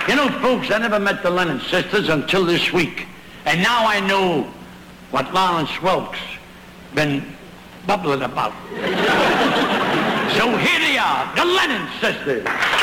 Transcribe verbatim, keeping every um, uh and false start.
You know, folks, I never met the Lennon sisters until this week. And now I know what Lawrence Welk's been bubbling about. So here they are, the Lennon sisters.